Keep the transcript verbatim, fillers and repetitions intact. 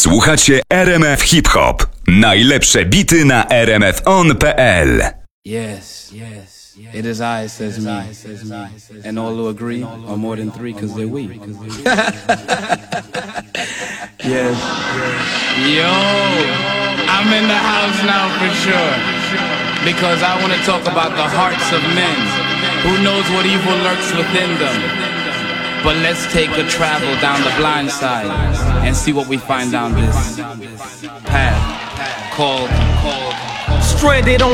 Słuchacie R M F Hip Hop. Najlepsze bity na r m f on kropka p l. Yes, yes, it is I, says me. And all who agree are more than three because they're we. Yes. Yo, I'm in the house now for sure. Because I want to talk about the hearts of men. Who knows what evil lurks within them? But let's take a travel down the blind side and see what we find down this path called, called, called Stranded on